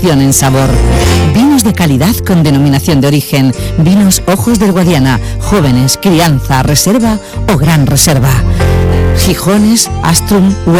innovación en sabor. Vinos de calidad con denominación de origen. Vinos Ojos del Guadiana, jóvenes, crianza, reserva o gran reserva. Gijones, Astrum,